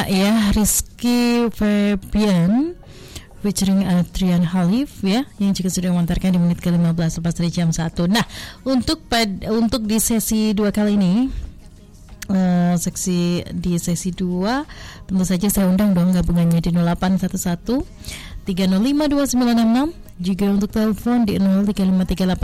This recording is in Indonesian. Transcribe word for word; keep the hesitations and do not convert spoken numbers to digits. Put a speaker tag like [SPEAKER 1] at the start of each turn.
[SPEAKER 1] ya, Rizky Febian featuring Adrian Halif ya, yang juga sudah memantarkan di menit ke lima belas lepas dari jam satu. Nah, untuk pad, untuk di sesi dua kali ini, Uh, seksi di sesi dua tentu saja saya undang dong gabungannya di nol delapan satu satu tiga nol lima dua sembilan enam enam, juga untuk telepon di nol tiga lima tiga delapan